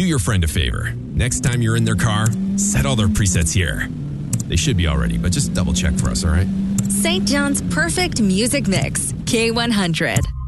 Do your friend a favor. Next time you're in their car, set all their presets here. They should be already, but just double check for us, all right? St. John's perfect music mix, K100.